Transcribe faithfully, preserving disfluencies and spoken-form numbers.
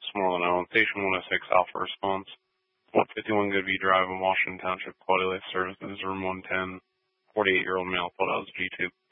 Small and Island, Station one oh six Alpha Response. one fifty-one Goodview Drive in Washington Township, Quality Life Services, Room one ten, forty-eight-year-old male, filled out as G two.